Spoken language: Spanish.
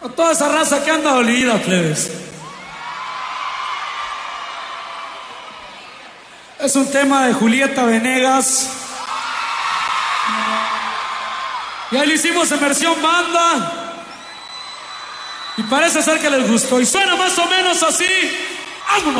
A toda esa raza que anda dolida, plebes. Es un tema de Julieta Venegas. Ya lo hicimos en versión banda. Y parece ser que les gustó. Y suena más o menos así. ¡Vámonos!